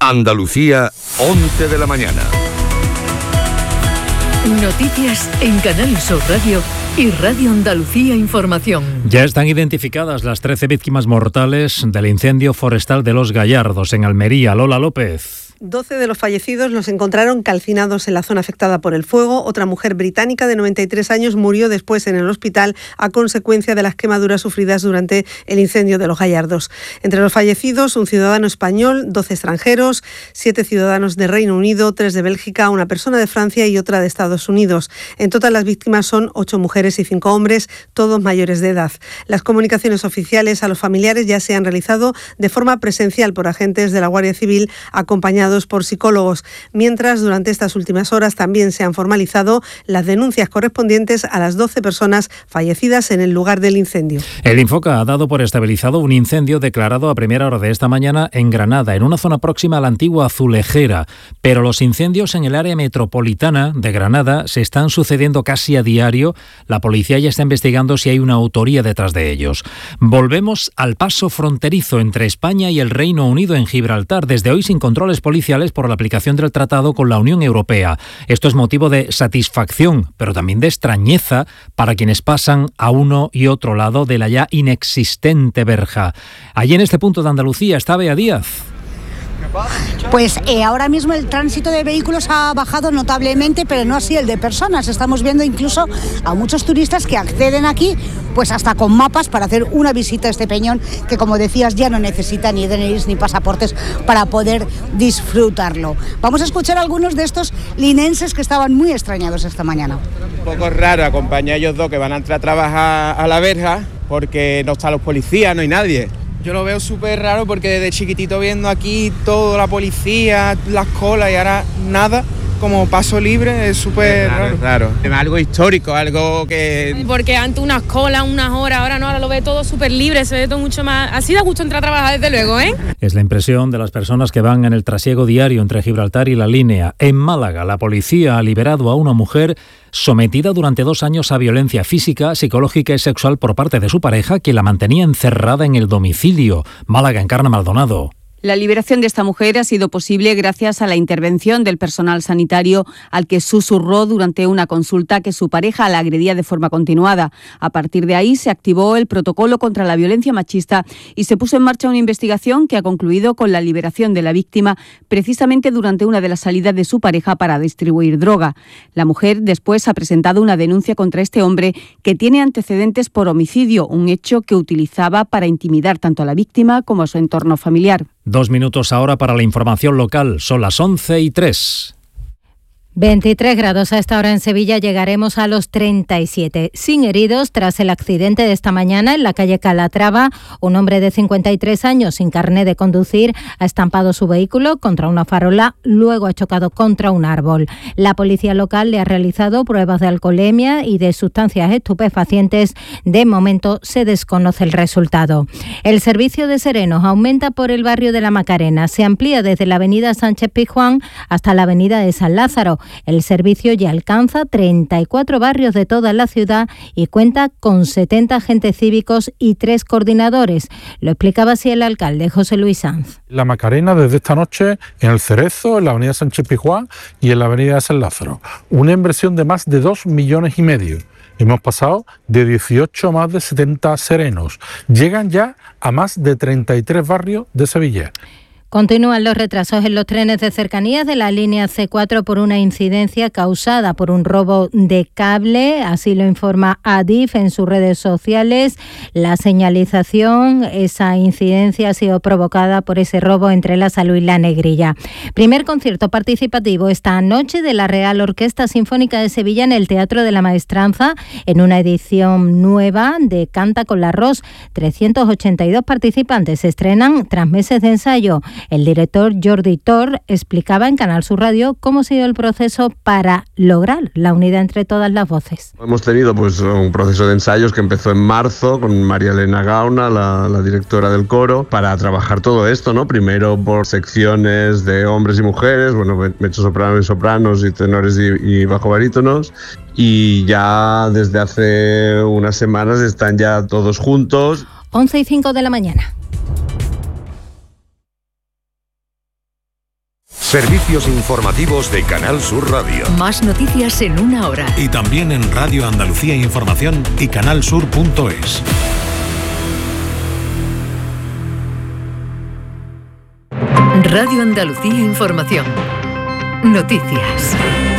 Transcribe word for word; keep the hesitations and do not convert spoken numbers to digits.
Andalucía, once de la mañana. Noticias en Canal Sur Radio y Radio Andalucía Información. Ya están identificadas las trece víctimas mortales del incendio forestal de Los Gallardos en Almería. Lola López. doce de los fallecidos los encontraron calcinados en la zona afectada por el fuego. Otra mujer británica de noventa y tres años murió después en el hospital a consecuencia de las quemaduras sufridas durante el incendio de Los Gallardos. Entre los fallecidos, un ciudadano español, doce extranjeros, siete ciudadanos de Reino Unido, tres de Bélgica, una persona de Francia y otra de Estados Unidos. En total, las víctimas son ocho mujeres y cinco hombres, todos mayores de edad. Las comunicaciones oficiales a los familiares ya se han realizado de forma presencial por agentes de la Guardia Civil acompañados por psicólogos, mientras durante estas últimas horas también se han formalizado las denuncias correspondientes a las doce personas fallecidas en el lugar del incendio. El Infoca ha dado por estabilizado un incendio declarado a primera hora de esta mañana en Granada, en una zona próxima a la antigua Azulejera, pero los incendios en el área metropolitana de Granada se están sucediendo casi a diario. La policía ya está investigando si hay una autoría detrás de ellos. Volvemos al paso fronterizo entre España y el Reino Unido en Gibraltar, desde hoy sin controles policiales por la aplicación del tratado con la Unión Europea. Esto es motivo de satisfacción, pero también de extrañeza para quienes pasan a uno y otro lado de la ya inexistente verja. Allí en este punto de Andalucía está Bea Díaz. Pues eh, ahora mismo el tránsito de vehículos ha bajado notablemente, pero no así el de personas. Estamos viendo incluso a muchos turistas que acceden aquí, pues hasta con mapas para hacer una visita a este peñón, que como decías ya no necesita ni D N Is ni pasaportes para poder disfrutarlo. Vamos a escuchar a algunos de estos linenses que estaban muy extrañados esta mañana. Un poco raro acompañar a ellos dos que van a entrar a trabajar a la verja, porque no están los policías, no hay nadie. Yo lo veo súper raro porque desde chiquitito viendo aquí toda la policía, las colas y ahora nada, como paso libre, es súper raro. Es raro, es algo histórico, algo que... Porque antes unas colas, unas horas, ahora no, ahora lo ve todo súper libre, se ve todo mucho más... Así da gusto entrar a trabajar desde luego, ¿eh? Es la impresión de las personas que van en el trasiego diario entre Gibraltar y La Línea. En Málaga, la policía ha liberado a una mujer sometida durante dos años a violencia física, psicológica y sexual por parte de su pareja, que la mantenía encerrada en el domicilio. Málaga, Encarna Maldonado. La liberación de esta mujer ha sido posible gracias a la intervención del personal sanitario, al que susurró durante una consulta que su pareja la agredía de forma continuada. A partir de ahí se activó el protocolo contra la violencia machista y se puso en marcha una investigación que ha concluido con la liberación de la víctima precisamente durante una de las salidas de su pareja para distribuir droga. La mujer después ha presentado una denuncia contra este hombre, que tiene antecedentes por homicidio, un hecho que utilizaba para intimidar tanto a la víctima como a su entorno familiar. Dos minutos ahora para la información local. Son las once y tres. veintitrés grados a esta hora en Sevilla, llegaremos a los treinta y siete. Sin heridos tras el accidente de esta mañana en la calle Calatrava. Un hombre de cincuenta y tres años sin carné de conducir ha estampado su vehículo contra una farola, luego ha chocado contra un árbol. La policía local le ha realizado pruebas de alcoholemia y de sustancias estupefacientes. De momento se desconoce el resultado. El servicio de serenos aumenta por el barrio de la Macarena. Se amplía desde la avenida Sánchez Pizjuán hasta la avenida de San Lázaro. El servicio ya alcanza treinta y cuatro barrios de toda la ciudad y cuenta con setenta agentes cívicos y tres coordinadores. Lo explicaba así el alcalde José Luis Sanz. La Macarena desde esta noche en el Cerezo, en la avenida Sánchez Pizjuán y en la avenida San Lázaro. Una inversión de más de dos millones y medio. Hemos pasado de dieciocho a más de setenta serenos. Llegan ya a más de treinta y tres barrios de Sevilla. Continúan los retrasos en los trenes de cercanías de la línea ce cuatro por una incidencia causada por un robo de cable, así lo informa Adif en sus redes sociales. La señalización, esa incidencia ha sido provocada por ese robo entre La Salud y La Negrilla. Primer concierto participativo esta noche de la Real Orquesta Sinfónica de Sevilla en el Teatro de la Maestranza, en una edición nueva de Canta con la Ros. trescientos ochenta y dos participantes se estrenan tras meses de ensayo. El director Jordi Tor explicaba en Canal Sur Radio cómo ha sido el proceso para lograr la unidad entre todas las voces. Hemos tenido pues un proceso de ensayos que empezó en marzo con María Elena Gauna, la, la directora del coro, para trabajar todo esto, ¿no? Primero por secciones de hombres y mujeres, bueno, mezzosopranos y sopranos y tenores y, y bajo barítonos. Y ya desde hace unas semanas están ya todos juntos. once y cinco de la mañana. Servicios informativos de Canal Sur Radio. Más noticias en una hora. Y también en Radio Andalucía Información y canalsur punto es. Radio Andalucía Información. Noticias.